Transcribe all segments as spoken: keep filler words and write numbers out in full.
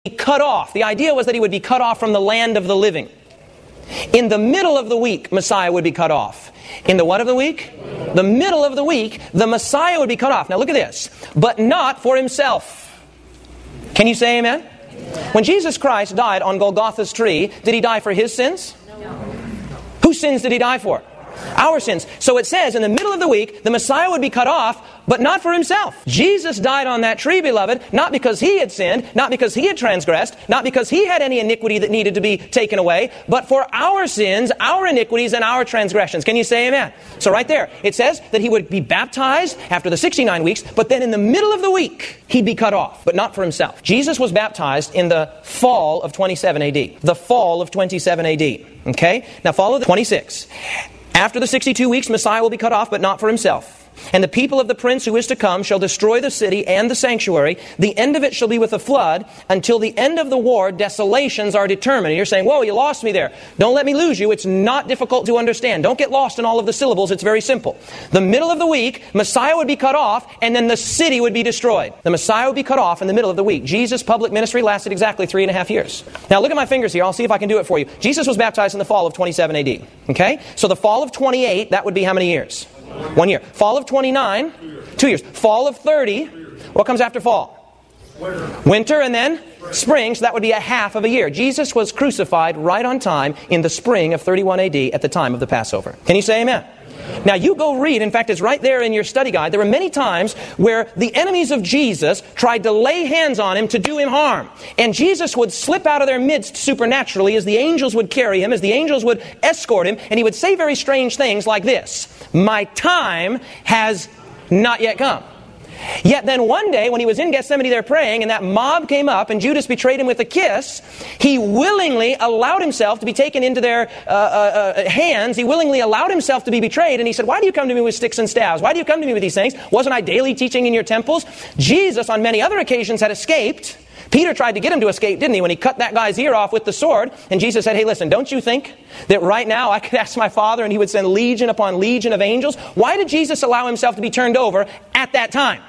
cut off. The idea was that he would be cut off from the land of the living. In the middle of the week, Messiah would be cut off. In the what of the week? The middle of the week, the Messiah would be cut off. Now look at this. But not for himself. Can you say amen? When Jesus Christ died on Golgotha's tree, did he die for his sins? No. Whose sins did he die for? Our sins. So it says in the middle of the week, the Messiah would be cut off, but not for himself. Jesus died on that tree, beloved, not because he had sinned, not because he had transgressed, not because he had any iniquity that needed to be taken away, but for our sins, our iniquities, and our transgressions. Can you say amen? So right there, it says that he would be baptized after the sixty-nine weeks, but then in the middle of the week, he'd be cut off, but not for himself. Jesus was baptized in the fall of twenty-seven A D. The fall of twenty-seven A D. Okay? Now follow the twenty-six. After the sixty-two weeks, Messiah will be cut off, but not for himself. And the people of the prince who is to come shall destroy the city and the sanctuary. The end of it shall be with a flood. Until the end of the war, desolations are determined. And you're saying, whoa, you lost me there. Don't let me lose you. It's not difficult to understand. Don't get lost in all of the syllables. It's very simple. The middle of the week, Messiah would be cut off, and then the city would be destroyed. The Messiah would be cut off in the middle of the week. Jesus' public ministry lasted exactly three and a half years. Now look at my fingers here. I'll see if I can do it for you. Jesus was baptized in the fall of twenty-seven A D. Okay? So the fall of twenty-eight, that would be how many years? One year. Fall of twenty-nine, two years. Two years. Fall of thirty, what comes after fall? Winter. Winter and then spring. spring, so that would be a half of a year. Jesus was crucified right on time in the spring of thirty-one A D at the time of the Passover. Can you say amen? Now you go read, in fact it's right there in your study guide, there were many times where the enemies of Jesus tried to lay hands on him to do him harm. And Jesus would slip out of their midst supernaturally as the angels would carry him, as the angels would escort him, and he would say very strange things like this: my time has not yet come. Yet then one day when he was in Gethsemane there praying and that mob came up and Judas betrayed him with a kiss, he willingly allowed himself to be taken into their uh, uh, uh, hands. He willingly allowed himself to be betrayed, and he said, why do you come to me with sticks and staves? Why do you come to me with these things? Wasn't I daily teaching in your temples? Jesus on many other occasions had escaped. Peter tried to get him to escape, didn't he, when he cut that guy's ear off with the sword. And Jesus said, hey, listen, don't you think that right now I could ask my Father and he would send legion upon legion of angels? Why did Jesus allow himself to be turned over at that time?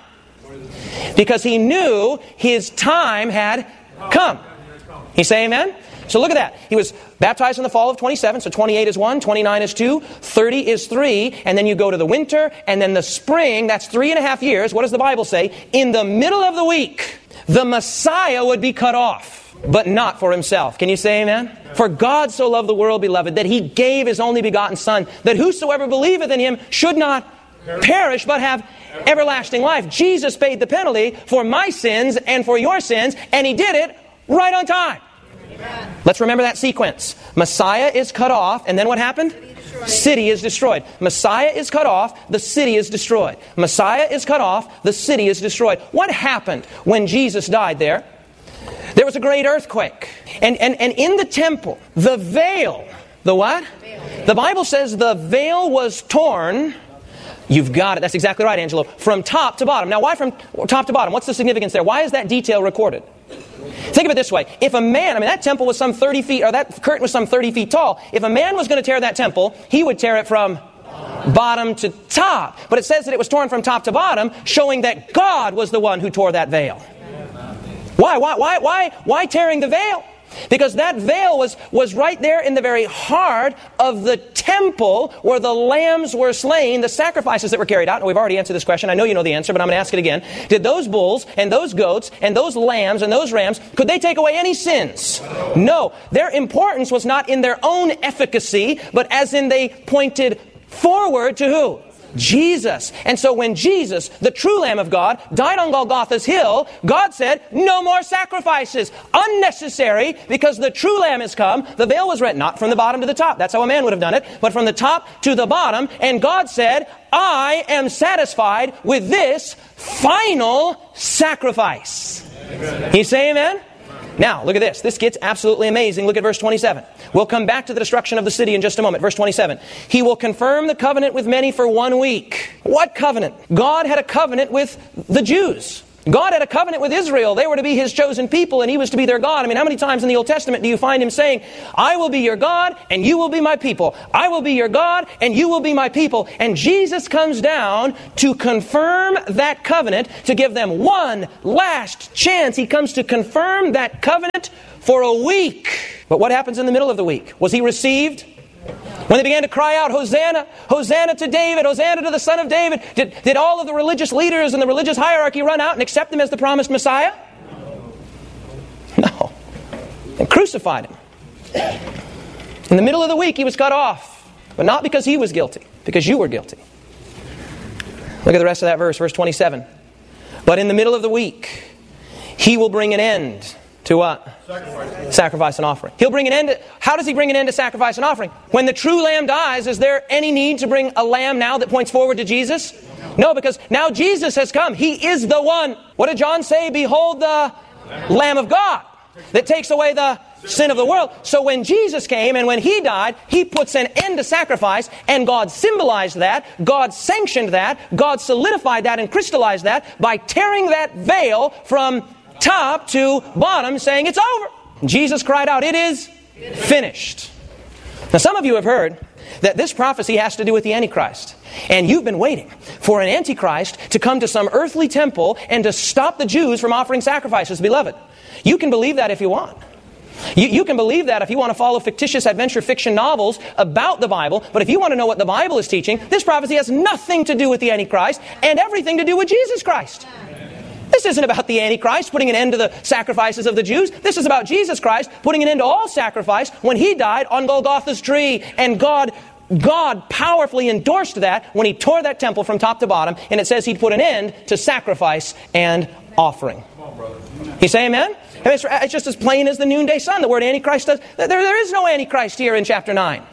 Because he knew his time had come. You say amen? So look at that. He was baptized in the fall of twenty-seven, so twenty-eight is one, twenty-nine is two, thirty is three, and then you go to the winter, and then the spring, that's three and a half years. What does the Bible say? In the middle of the week, the Messiah would be cut off, but not for himself. Can you say amen? For God so loved the world, beloved, that he gave his only begotten Son, that whosoever believeth in him should not perish, but have everlasting life. Jesus paid the penalty for my sins and for your sins, and he did it right on time. Amen. Let's remember that sequence. Messiah is cut off, and then what happened? City is destroyed. Messiah is cut off, the city is destroyed. Messiah is cut off, the city is destroyed. What happened when Jesus died there? There was a great earthquake. And, and, and in the temple, the veil, the what? The Bible says the veil was torn. You've got it. That's exactly right, Angelo. From top to bottom. Now, why from top to bottom? What's the significance there? Why is that detail recorded? Think of it this way. If a man, I mean, that temple was some thirty feet, or that curtain was some thirty feet tall. If a man was going to tear that temple, he would tear it from bottom to top. But it says that it was torn from top to bottom, showing that God was the one who tore that veil. Why? Why? Why? Why? Why tearing the veil? Because that veil was, was right there in the very heart of the temple where the lambs were slain, the sacrifices that were carried out. And we've already answered this question. I know you know the answer, but I'm going to ask it again. Did those bulls and those goats and those lambs and those rams, could they take away any sins? No. Their importance was not in their own efficacy, but as in they pointed forward to who? Jesus. And so when Jesus, the true Lamb of God, died on Golgotha's hill, God said, no more sacrifices. Unnecessary, because the true Lamb has come. The veil was rent, not from the bottom to the top. That's how a man would have done it. But from the top to the bottom. And God said, I am satisfied with this final sacrifice. Amen. You say amen? Now, look at this. This gets absolutely amazing. Look at verse twenty-seven. We'll come back to the destruction of the city in just a moment. Verse twenty-seven. He will confirm the covenant with many for one week. What covenant? God had a covenant with the Jews. God had a covenant with Israel. They were to be His chosen people, and He was to be their God. I mean, how many times in the Old Testament do you find Him saying, I will be your God, and you will be my people. I will be your God, and you will be my people. And Jesus comes down to confirm that covenant, to give them one last chance. He comes to confirm that covenant for a week. But what happens in the middle of the week? Was He received? When they began to cry out, Hosanna, Hosanna to David, Hosanna to the Son of David, did, did all of the religious leaders and the religious hierarchy run out and accept Him as the promised Messiah? No. And crucified Him. In the middle of the week, He was cut off. But not because He was guilty, because you were guilty. Look at the rest of that verse, verse twenty-seven. But in the middle of the week, He will bring an end to what? Sacrifice. Sacrifice and offering. He'll bring an end to, how does He bring an end to sacrifice and offering? When the true lamb dies, is there any need to bring a lamb now that points forward to Jesus? No, because now Jesus has come. He is the one. What did John say? Behold the Lamb of God that takes away the sin of the world. So when Jesus came and when He died, He puts an end to sacrifice, and God symbolized that, God sanctioned that, God solidified that and crystallized that by tearing that veil from top to bottom, saying it's over. Jesus cried out, it is finished. Now some of you have heard that this prophecy has to do with the Antichrist. And you've been waiting for an Antichrist to come to some earthly temple and to stop the Jews from offering sacrifices. Beloved, you can believe that if you want. You, you can believe that if you want to follow fictitious adventure fiction novels about the Bible. But if you want to know what the Bible is teaching, this prophecy has nothing to do with the Antichrist and everything to do with Jesus Christ. This isn't about the Antichrist putting an end to the sacrifices of the Jews. This is about Jesus Christ putting an end to all sacrifice when He died on Golgotha's tree. And God, God powerfully endorsed that when He tore that temple from top to bottom. And it says He'd put an end to sacrifice and offering. You say amen? It's, it's just as plain as the noonday sun. The word Antichrist does. There, there is no Antichrist here in chapter nine.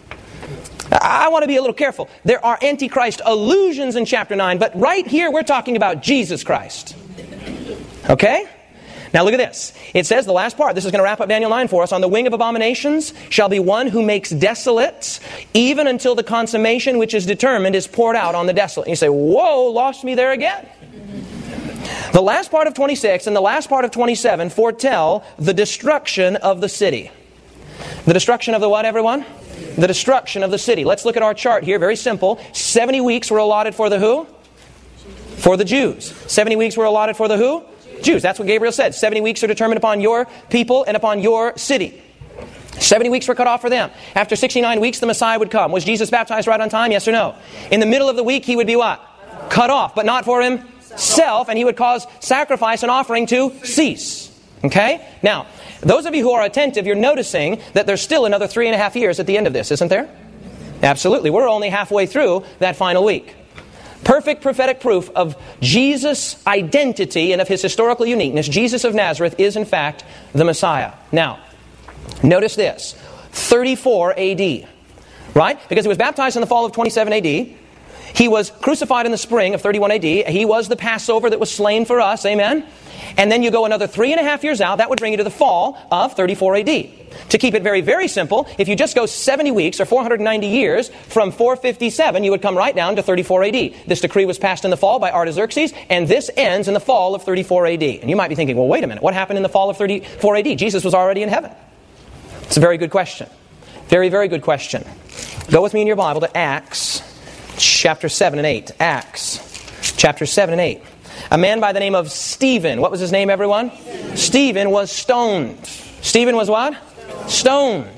I want to be a little careful. There are Antichrist allusions in chapter nine, but right here we're talking about Jesus Christ. Okay? Now look at this. It says, the last part, this is going to wrap up Daniel nine for us. On the wing of abominations shall be one who makes desolate, even until the consummation which is determined is poured out on the desolate. And you say, whoa, lost me there again. The last part of twenty-six and the last part of twenty-seven foretell the destruction of the city. The destruction of the what, everyone? The destruction of the city. Let's look at our chart here. Very simple. seventy weeks were allotted for the who? For the Jews. seventy weeks were allotted for the who? Jews. That's what Gabriel said. seventy weeks are determined upon your people and upon your city. seventy weeks were cut off for them. After sixty-nine weeks, the Messiah would come. Was Jesus baptized right on time? Yes or no? In the middle of the week, He would be what? Cut off, but not for Himself, and He would cause sacrifice and offering to cease. Okay? Now, those of you who are attentive, you're noticing that there's still another three and a half years at the end of this, isn't there? Absolutely. We're only halfway through that final week. Perfect prophetic proof of Jesus' identity and of His historical uniqueness. Jesus of Nazareth is in fact the Messiah. Now, notice this. thirty-four A D. Right? Because He was baptized in the fall of twenty-seven A D. He was crucified in the spring of thirty-one A D. He was the Passover that was slain for us. Amen? And then you go another three and a half years out. That would bring you to the fall of thirty-four A D. To keep it very, very simple, if you just go seventy weeks or four hundred ninety years from four fifty-seven, you would come right down to thirty-four A D. This decree was passed in the fall by Artaxerxes, and this ends in the fall of thirty-four A D. And you might be thinking, well, wait a minute. What happened in the fall of thirty-four A D? Jesus was already in heaven. It's a very good question. Very, very good question. Go with me in your Bible to Acts chapter seven and eight. Acts chapter seven and eight. A man by the name of Stephen. What was his name, everyone? Stephen, Stephen was stoned. Stephen was what? Stoned.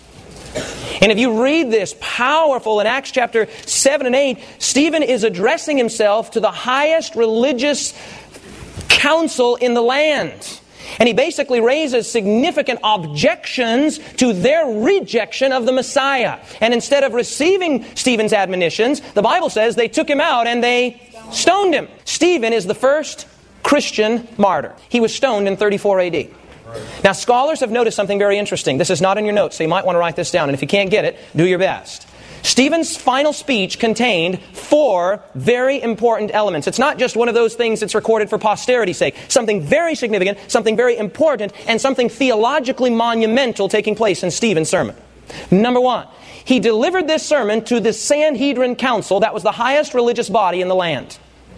And if you read this powerful in Acts chapter seven and eight, Stephen is addressing himself to the highest religious council in the land. And he basically raises significant objections to their rejection of the Messiah. And instead of receiving Stephen's admonitions, the Bible says they took him out and they stoned him. Stephen is the first Christian martyr. He was stoned in thirty-four A D. Now, scholars have noticed something very interesting. This is not in your notes, so you might want to write this down. And if you can't get it, do your best. Stephen's final speech contained four very important elements. It's not just one of those things that's recorded for posterity's sake. Something very significant, something very important, and something theologically monumental taking place in Stephen's sermon. Number one, he delivered this sermon to the Sanhedrin Council. That was the highest religious body in the land.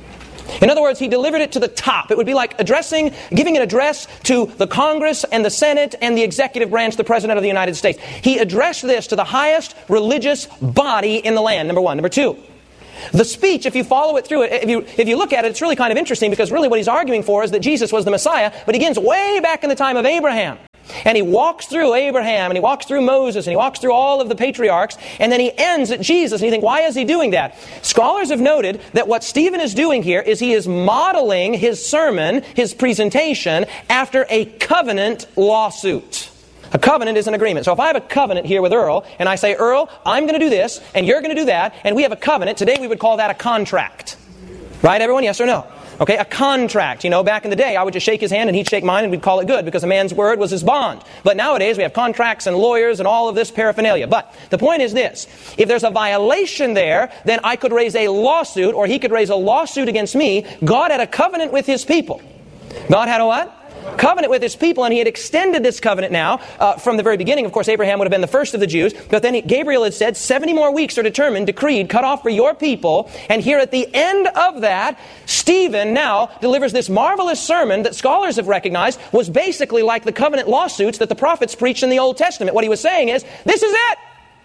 In other words, he delivered it to the top. It would be like addressing, giving an address to the Congress and the Senate and the executive branch, the President of the United States. He addressed this to the highest religious body in the land, number one. Number two, the speech, if you follow it through, if you, if you look at it, it's really kind of interesting because really what he's arguing for is that Jesus was the Messiah, but he begins way back in the time of Abraham. And he walks through Abraham, and he walks through Moses, and he walks through all of the patriarchs, and then he ends at Jesus. And you think, why is he doing that? Scholars have noted that what Stephen is doing here is he is modeling his sermon, his presentation, after a covenant lawsuit. A covenant is an agreement. So if I have a covenant here with Earl, and I say, Earl, I'm going to do this, and you're going to do that, and we have a covenant, today we would call that a contract. Right, everyone? Yes or no? Okay, a contract. You know, back in the day, I would just shake his hand and he'd shake mine and we'd call it good because a man's word was his bond. But nowadays, we have contracts and lawyers and all of this paraphernalia. But the point is this. If there's a violation there, then I could raise a lawsuit or he could raise a lawsuit against me. God had a covenant with his people. God had a what? Covenant with his people, and he had extended this covenant now uh, from the very beginning. Of course, Abraham would have been the first of the Jews, but then he, Gabriel had said, seventy more weeks are determined, decreed, cut off for your people. And here at the end of that, Stephen now delivers this marvelous sermon that scholars have recognized was basically like the covenant lawsuits that the prophets preached in the Old Testament. What he was saying is, this is it!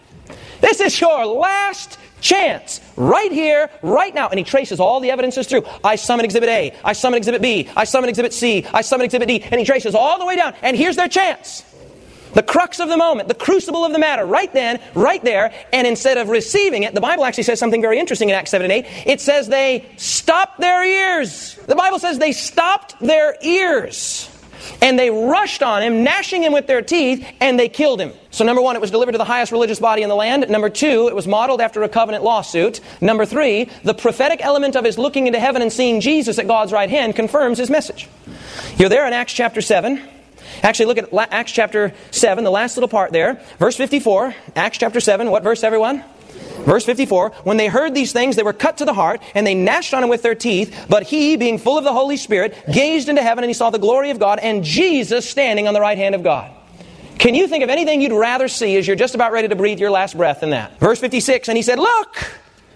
This is your last chance, right here, right now. And he traces all the evidences through. I summon Exhibit A, I summon Exhibit B, I summon Exhibit C, I summon Exhibit D, and he traces all the way down. And here's their chance. The crux of the moment, the crucible of the matter, right then, right there. And instead of receiving it, the Bible actually says something very interesting in Acts seven and eight. It says they stopped their ears. The Bible says they stopped their ears. And they rushed on him, gnashing him with their teeth, and they killed him. So number one, it was delivered to the highest religious body in the land. Number two, it was modeled after a covenant lawsuit. Number three, the prophetic element of his looking into heaven and seeing Jesus at God's right hand confirms his message. You're there in Acts chapter seven. Actually, look at Acts chapter seven, the last little part there. Verse fifty-four, Acts chapter seven. What verse, everyone? Verse fifty-four, when they heard these things, they were cut to the heart, and they gnashed on him with their teeth. But he, being full of the Holy Spirit, gazed into heaven, and he saw the glory of God, and Jesus standing on the right hand of God. Can you think of anything you'd rather see as you're just about ready to breathe your last breath than that? Verse fifty-six, and he said, look,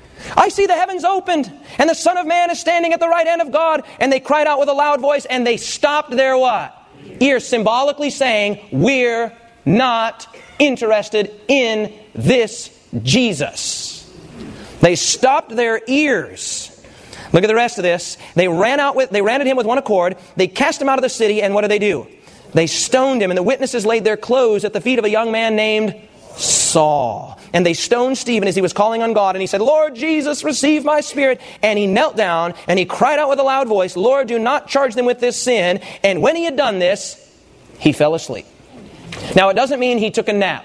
I see the heavens opened, and the Son of Man is standing at the right hand of God. And they cried out with a loud voice, and they stopped their what? Ears, symbolically saying, we're not interested in this Jesus. They stopped their ears. Look at the rest of this. They ran out with, they ran at him with one accord. They cast him out of the city, and what did they do? They stoned him, and the witnesses laid their clothes at the feet of a young man named Saul. And they stoned Stephen as he was calling on God, and he said, Lord Jesus, receive my spirit. And he knelt down, and he cried out with a loud voice, Lord, do not charge them with this sin. And when he had done this, he fell asleep. Now, it doesn't mean he took a nap.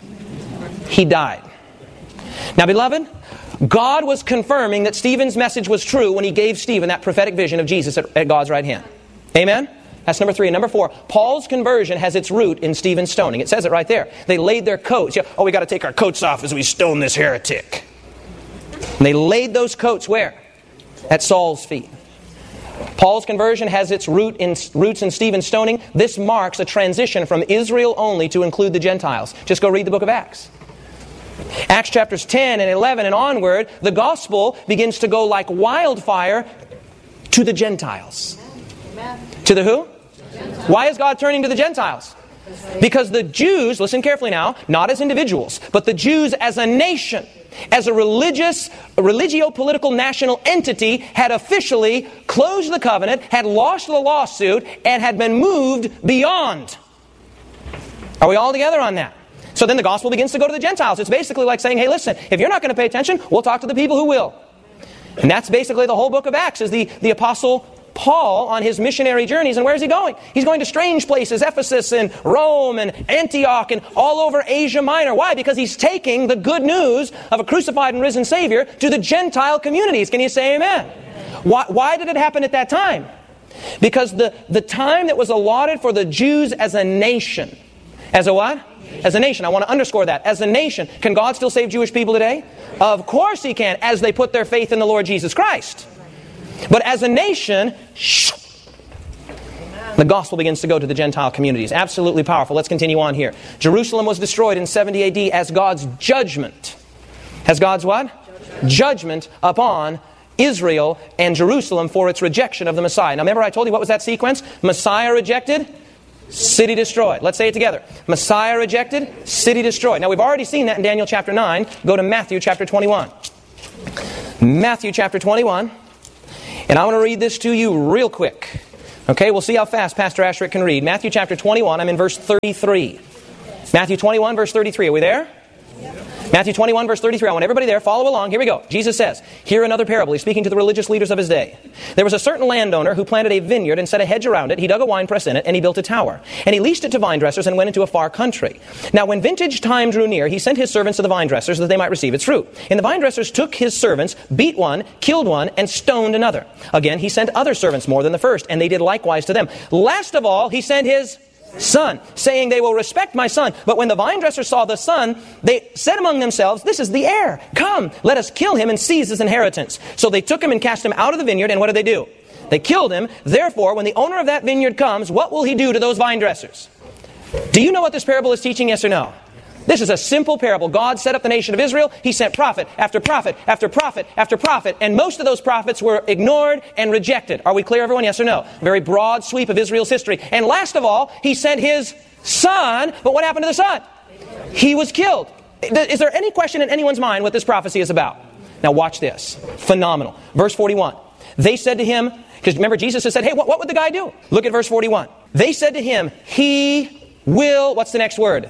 He died. Now, beloved, God was confirming that Stephen's message was true when he gave Stephen that prophetic vision of Jesus at, at God's right hand. Amen? That's number three. And number four, Paul's conversion has its root in Stephen's stoning. It says it right there. They laid their coats. Yeah, oh, we got to take our coats off as we stone this heretic. And they laid those coats where? At Saul's feet. Paul's conversion has its root in, roots in Stephen's stoning. This marks a transition from Israel only to include the Gentiles. Just go read the book of Acts. Acts chapters ten and eleven and onward, the gospel begins to go like wildfire to the Gentiles. Amen. To the who? Gentiles. Why is God turning to the Gentiles? Because the Jews, listen carefully now, not as individuals, but the Jews as a nation, as a religious, a religio-political national entity, had officially closed the covenant, had lost the lawsuit, and had been moved beyond. Are we all together on that? So then the gospel begins to go to the Gentiles. It's basically like saying, hey, listen, if you're not going to pay attention, we'll talk to the people who will. And that's basically the whole book of Acts, is the, the apostle Paul on his missionary journeys. And where is he going? He's going to strange places, Ephesus and Rome and Antioch and all over Asia Minor. Why? Because he's taking the good news of a crucified and risen Savior to the Gentile communities. Can you say amen? Why, why did it happen at that time? Because the, the time that was allotted for the Jews as a nation, as a what? As a nation. I want to underscore that. As a nation. Can God still save Jewish people today? Of course He can, as they put their faith in the Lord Jesus Christ. But as a nation, the gospel begins to go to the Gentile communities. Absolutely powerful. Let's continue on here. Jerusalem was destroyed in seventy A D as God's judgment. As God's what? Judgment, judgment upon Israel and Jerusalem for its rejection of the Messiah. Now remember I told you what was that sequence? Messiah rejected, city destroyed. Let's say it together. Messiah rejected, city destroyed. Now we've already seen that in Daniel chapter nine. Go to Matthew chapter twenty-one. Matthew chapter twenty-one. And I want to read this to you real quick. Okay, we'll see how fast Pastor Asherick can read. Matthew chapter twenty-one, I'm in verse thirty-three. Matthew twenty-one, verse thirty-three. Are we there? Matthew twenty-one, verse thirty-three. I want everybody there. Follow along. Here we go. Jesus says, hear another parable. He's speaking to the religious leaders of his day. There was a certain landowner who planted a vineyard and set a hedge around it. He dug a winepress in it, and he built a tower. And he leased it to vine dressers and went into a far country. Now, when vintage time drew near, he sent his servants to the vine dressers that they might receive its fruit. And the vine dressers took his servants, beat one, killed one, and stoned another. Again, he sent other servants more than the first, and they did likewise to them. Last of all, he sent his son, saying, they will respect my son. But when the vine dressers saw the son, they said among themselves, this is the heir. Come, let us kill him and seize his inheritance. So they took him and cast him out of the vineyard, and what did they do? They killed him. Therefore, when the owner of that vineyard comes, what will he do to those vine dressers? Do you know what this parable is teaching, yes or no? This is a simple parable. God set up the nation of Israel. He sent prophet after prophet after prophet after prophet. And most of those prophets were ignored and rejected. Are we clear, everyone? Yes or no? Very broad sweep of Israel's history. And last of all, he sent his son. But what happened to the son? He was killed. Is there any question in anyone's mind what this prophecy is about? Now watch this. Phenomenal. Verse forty-one. They said to him, because remember Jesus has said, hey, what, what would the guy do? Look at verse forty-one. They said to him, he will, what's the next word?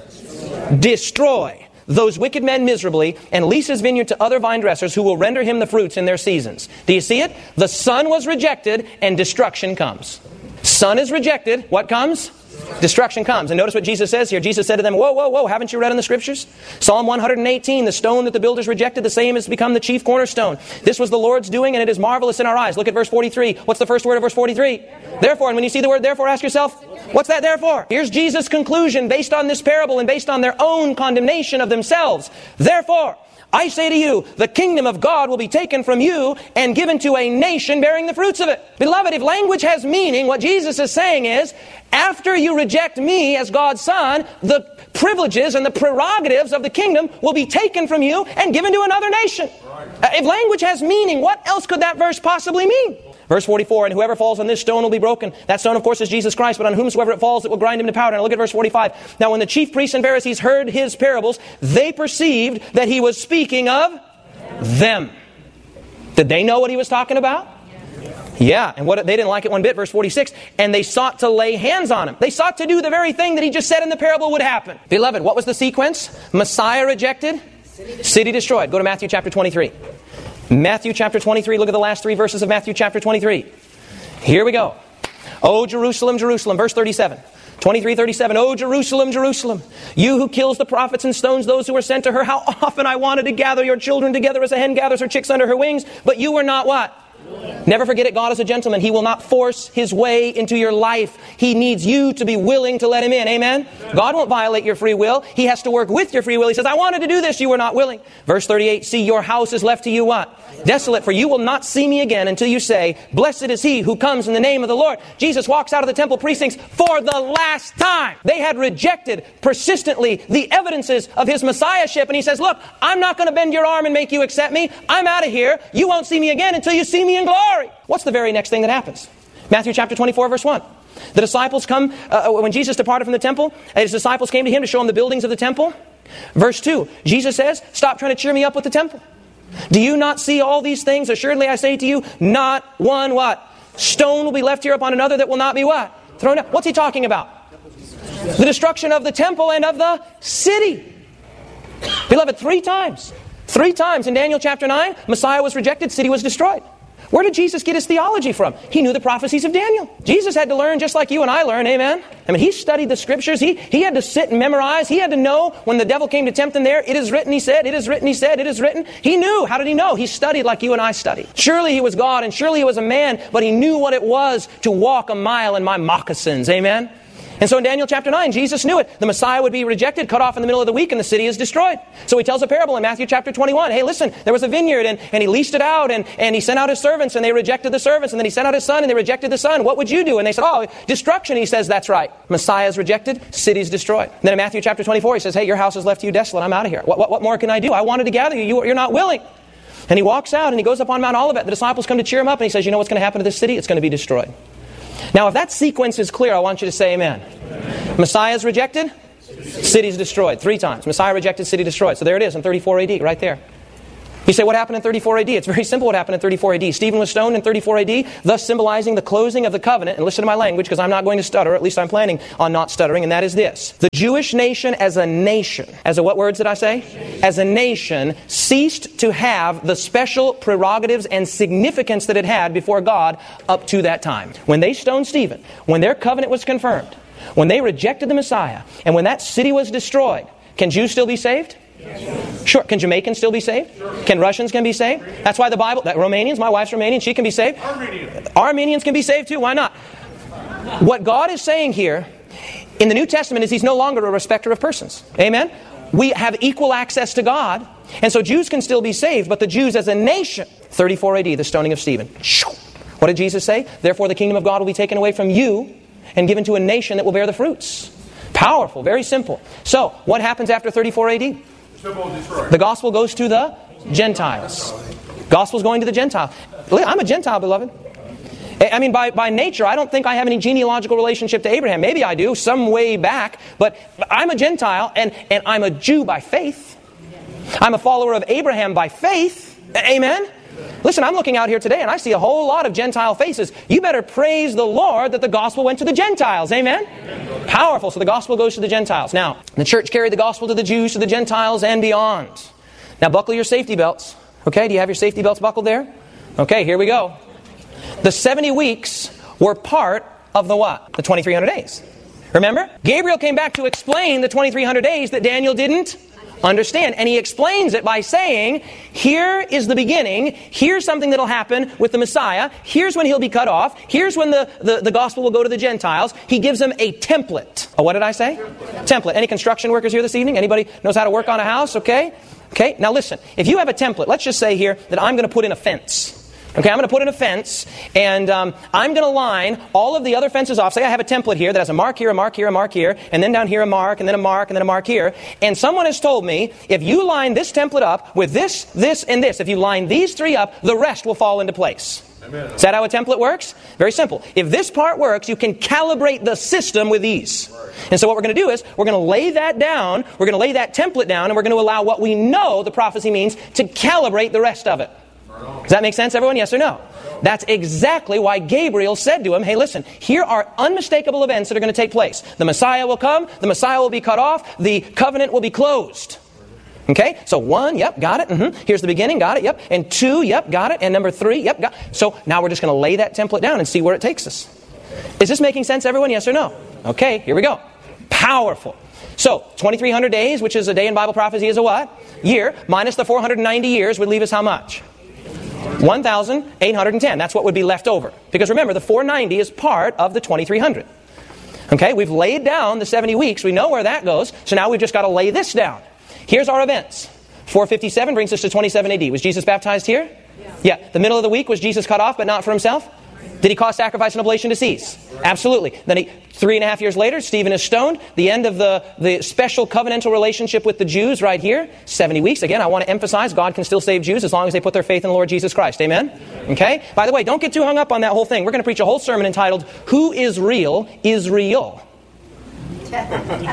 Destroy those wicked men miserably and lease his vineyard to other vine dressers who will render him the fruits in their seasons. Do you see it? The son was rejected and destruction comes. Son is rejected. What comes? Destruction comes. And notice what Jesus says here. Jesus said to them, whoa, whoa, whoa, haven't you read in the scriptures? Psalm one hundred eighteen, the stone that the builders rejected, the same has become the chief cornerstone. This was the Lord's doing, and it is marvelous in our eyes. Look at verse forty-three. What's the first word of verse forty-three? Therefore. Therefore. And when you see the word therefore, ask yourself, what's that therefore? Here's Jesus' conclusion based on this parable and based on their own condemnation of themselves. Therefore, I say to you, the kingdom of God will be taken from you and given to a nation bearing the fruits of it. Beloved, if language has meaning, what Jesus is saying is, after you reject me as God's son, the privileges and the prerogatives of the kingdom will be taken from you and given to another nation. Right. Uh, if language has meaning, what else could that verse possibly mean? Verse forty-four, and whoever falls on this stone will be broken. That stone, of course, is Jesus Christ, but on whomsoever it falls, it will grind him to powder. Now look at verse forty-five. Now when the chief priests and Pharisees heard his parables, they perceived that he was speaking of them. Did they know what he was talking about? Yeah, and what they didn't like it one bit. Verse forty-six, and they sought to lay hands on him. They sought to do the very thing that he just said in the parable would happen. Beloved, what was the sequence? Messiah rejected, city destroyed. Go to Matthew chapter twenty-three. Matthew chapter twenty-three, look at the last three verses of Matthew chapter twenty-three. Here we go. O Jerusalem, Jerusalem, verse thirty-seven. twenty-three thirty-seven, O Jerusalem, Jerusalem, you who kills the prophets and stones those who are sent to her, how often I wanted to gather your children together as a hen gathers her chicks under her wings, but you were not what? Never forget it, God is a gentleman. He will not force his way into your life. He needs you to be willing to let him in. Amen? God won't violate your free will. He has to work with your free will. He says, I wanted to do this, you were not willing. Verse thirty-eight, see, your house is left to you what? Desolate, for you will not see me again until you say, blessed is he who comes in the name of the Lord. Jesus walks out of the temple precincts for the last time. They had rejected persistently the evidences of his messiahship. And he says, look, I'm not going to bend your arm and make you accept me. I'm out of here. You won't see me again until you see me in glory. What's the very next thing that happens? Matthew chapter twenty-four, verse one. The disciples come, uh, when Jesus departed from the temple, his disciples came to him to show him the buildings of the temple. Verse two, Jesus says, stop trying to cheer me up with the temple. Do you not see all these things? Assuredly I say to you, not one what? Stone will be left here upon another that will not be what? Thrown out. What's he talking about? The destruction of the temple and of the city. Beloved, three times. Three times in Daniel chapter nine, Messiah was rejected, city was destroyed. Where did Jesus get his theology from? He knew the prophecies of Daniel. Jesus had to learn just like you and I learn, amen? I mean, he studied the scriptures. He, he had to sit and memorize. He had to know when the devil came to tempt him there, it is written, he said, it is written, he said, it is written. He knew. How did he know? He studied like you and I study. Surely he was God and surely he was a man, but he knew what it was to walk a mile in my moccasins, amen? And so in Daniel chapter nine, Jesus knew it. The Messiah would be rejected, cut off in the middle of the week, and the city is destroyed. So he tells a parable in Matthew chapter twenty-one. Hey, listen, there was a vineyard, and, and he leased it out, and, and he sent out his servants, and they rejected the servants, and then he sent out his son, and they rejected the son. What would you do? And they said, oh, destruction. He says, that's right. Messiah is rejected, city's destroyed. And then in Matthew chapter twenty-four, he says, hey, your house is left to you desolate. I'm out of here. What, what, what more can I do? I wanted to gather you. you you're not willing. And he walks out and he goes up on Mount Olivet. The disciples come to cheer him up and he says, you know what's going to happen to this city? It's going to be destroyed. Now, if that sequence is clear, I want you to say amen. Amen. Messiah is rejected, city is destroyed. Three times. Messiah rejected, city destroyed. So there it is in thirty-four A D, right there. You say, what happened in thirty-four A D? It's very simple what happened in thirty-four A D. Stephen was stoned in thirty-four A D, thus symbolizing the closing of the covenant. And listen to my language, because I'm not going to stutter, or at least I'm planning on not stuttering, and that is this. The Jewish nation as a nation, as a what words did I say? As a nation, ceased to have the special prerogatives and significance that it had before God up to that time. When they stoned Stephen, when their covenant was confirmed, when they rejected the Messiah, and when that city was destroyed, can Jews still be saved? Sure. Can Jamaicans still be saved? Sure. Can Russians can be saved? That's why the Bible, that Romanians, my wife's Romanian, she can be saved. Armenians. Armenians can be saved too. Why not? What God is saying here in the New Testament is He's no longer a respecter of persons. Amen? We have equal access to God. And so Jews can still be saved, but the Jews as a nation, thirty-four A D, the stoning of Stephen. What did Jesus say? Therefore the kingdom of God will be taken away from you and given to a nation that will bear the fruits. Powerful, very simple. So, what happens after thirty-four A D? The gospel goes to the Gentiles. Gospel's going to the Gentiles. I'm a Gentile, beloved. I mean, by, by nature, I don't think I have any genealogical relationship to Abraham. Maybe I do, some way back. But I'm a Gentile, and, and I'm a Jew by faith. I'm a follower of Abraham by faith. Amen? Listen, I'm looking out here today, and I see a whole lot of Gentile faces. You better praise the Lord that the gospel went to the Gentiles. Amen? Amen. Powerful. So the gospel goes to the Gentiles. Now, the church carried the gospel to the Jews, to the Gentiles, and beyond. Now, buckle your safety belts. Okay, do you have your safety belts buckled there? Okay, here we go. The seventy weeks were part of the what? The twenty-three hundred days. Remember? Gabriel came back to explain the twenty-three hundred days that Daniel didn't understand. And he explains it by saying, here is the beginning. Here's something that'll happen with the Messiah. Here's when he'll be cut off. Here's when the, the, the gospel will go to the Gentiles. He gives them a template. Oh, what did I say? Template. Any construction workers here this evening? Anybody knows how to work on a house? Okay. Okay. Now listen, if you have a template, let's just say here that I'm going to put in a fence. Okay, I'm going to put in a fence, and um, I'm going to line all of the other fences off. Say I have a template here that has a mark here, a mark here, a mark here, and then down here a mark, and then a mark, and then a mark here. And someone has told me, if you line this template up with this, this, and this, if you line these three up, the rest will fall into place. Amen. Is that how a template works? Very simple. If this part works, you can calibrate the system with these. And so what we're going to do is, we're going to lay that down, we're going to lay that template down, and we're going to allow what we know the prophecy means to calibrate the rest of it. Does that make sense, everyone? Yes or no? That's exactly why Gabriel said to him, hey, listen, here are unmistakable events that are going to take place. The Messiah will come, the Messiah will be cut off, the covenant will be closed. Okay? So one, yep, got it. Mm-hmm. Here's the beginning, got it, yep. And two, yep, got it. And number three, yep, got it. So now we're just going to lay that template down and see where it takes us. Is this making sense, everyone? Yes or no? Okay, here we go. Powerful. So, twenty-three hundred days, which is a day in Bible prophecy, is a what? Year, minus the four hundred ninety years would leave us how much? one thousand eight hundred ten. That's what would be left over. Because remember, the four hundred ninety is part of the twenty-three hundred. Okay, we've laid down the seventy weeks. We know where that goes. So now we've just got to lay this down. Here's our events. four fifty-seven brings us to twenty-seven A D. Was Jesus baptized here? Yeah. yeah. The middle of the week, was Jesus cut off, but not for himself? Did he cause sacrifice and oblation to cease? Absolutely. Then he, three and a half years later, Stephen is stoned. The end of the, the special covenantal relationship with the Jews right here. seventy weeks. Again, I want to emphasize God can still save Jews as long as they put their faith in the Lord Jesus Christ. Amen? Okay? By the way, don't get too hung up on that whole thing. We're going to preach a whole sermon entitled, Who is Real is Real. Did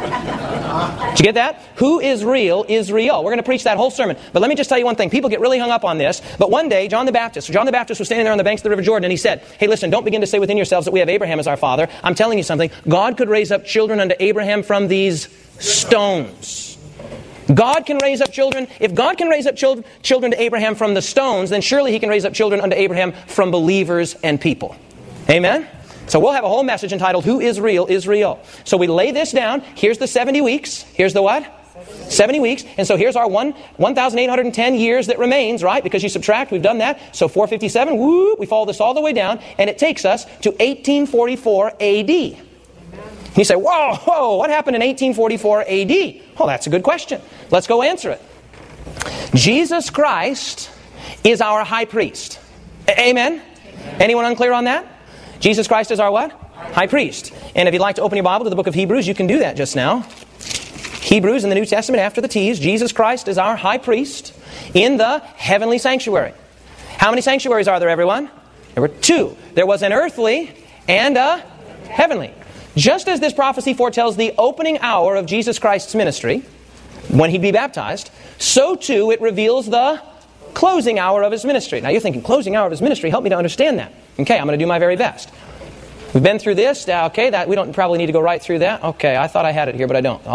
you get that? Who is real is real. We're going to preach that whole sermon. But let me just tell you one thing. People get really hung up on this. But one day, John the Baptist, John the Baptist was standing there on the banks of the River Jordan, and he said, hey, listen, don't begin to say within yourselves that we have Abraham as our father. I'm telling you something. God could raise up children unto Abraham from these stones. God can raise up children. If God can raise up children, children to Abraham from the stones, then surely he can raise up children unto Abraham from believers and people. Amen? So we'll have a whole message entitled, Who is Real is Real. So we lay this down. Here's the seventy weeks. Here's the what? seventy weeks. And so here's our one, one thousand eight hundred ten years that remains, right? Because you subtract, we've done that. So four fifty-seven, woo, we follow this all the way down. And it takes us to eighteen forty-four A D. You say, whoa, whoa, what happened in eighteen forty-four A D? Oh, that's a good question. Let's go answer it. Jesus Christ is our high priest. A- Amen? Anyone unclear on that? Jesus Christ is our what? High priest. And if you'd like to open your Bible to the book of Hebrews, you can do that just now. Hebrews in the New Testament after the T's. Jesus Christ is our high priest. in the heavenly sanctuary. How many sanctuaries are there, everyone? There were two. There was an earthly and a heavenly. Just as this prophecy foretells the opening hour of Jesus Christ's ministry, when he'd be baptized, so too it reveals the closing hour of his ministry. Now you're thinking, closing hour of his ministry, help me to understand that. Okay, I'm going to do my very best. We've been through this. Okay, that we don't probably need to go right through that. Okay, I thought I had it here, but I don't.